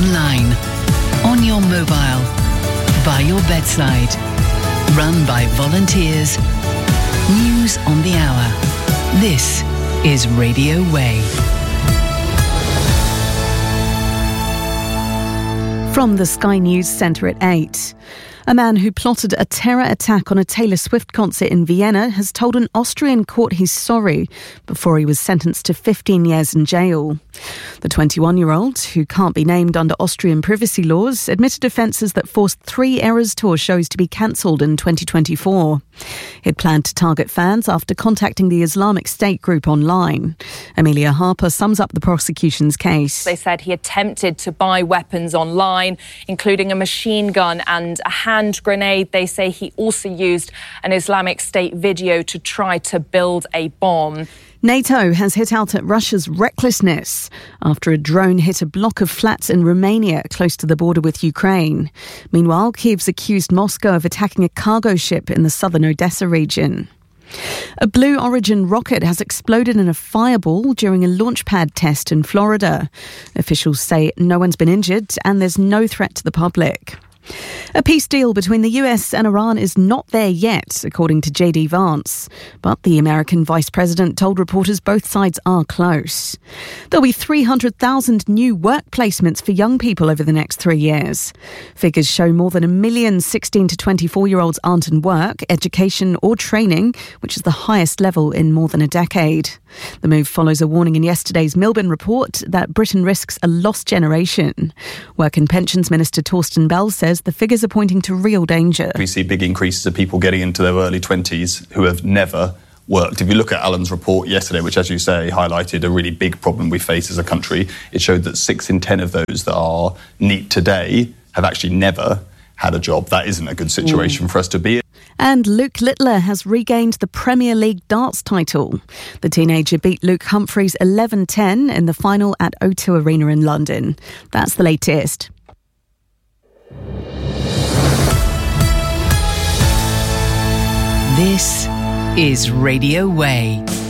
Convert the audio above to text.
online, on your mobile, by your bedside. Run by volunteers. News on the hour. This is Radio Way. From the Sky News Centre at 8. A man who plotted a terror attack on a Taylor Swift concert in Vienna has told an Austrian court he's sorry before he was sentenced to 15 years in jail. The 21-year-old, who can't be named under Austrian privacy laws, admitted offences that forced 3 Eras Tour shows to be cancelled in 2024. He'd planned to target fans after contacting the Islamic State group online. Amelia Harper sums up the prosecution's case. They said he attempted to buy weapons online, including a machine gun and a hand grenade. They say he also used an Islamic State video to try to build a bomb. NATO has hit out at Russia's recklessness after a drone hit a block of flats in Romania close to the border with Ukraine. Meanwhile, Kyiv's accused Moscow of attacking a cargo ship in the southern Odessa region. A Blue Origin rocket has exploded in a fireball during a launch pad test in Florida. Officials say no one's been injured and there's no threat to the public. A peace deal between the US and Iran is not there yet, according to J.D. Vance. But the American vice president told reporters both sides are close. There'll be 300,000 new work placements for young people over the next 3 years. Figures show more than 1 million 16 to 24-year-olds aren't in work, education or training, which is the highest level in more than a decade. The move follows a warning in yesterday's Milben report that Britain risks a lost generation. Work and Pensions Minister Torsten Bell says the figures are pointing to real danger. We see big increases of people getting into their early 20s who have never worked. If you look at Alan's report yesterday, which, as you say, highlighted a really big problem we face as a country, it showed that 6 in 10 of those that are NEET today have actually never had a job. That isn't a good situation for us to be in. And Luke Littler has regained the Premier League darts title. The teenager beat Luke Humphreys 11-10 in the final at O2 Arena in London. That's the latest. This is Radio Way.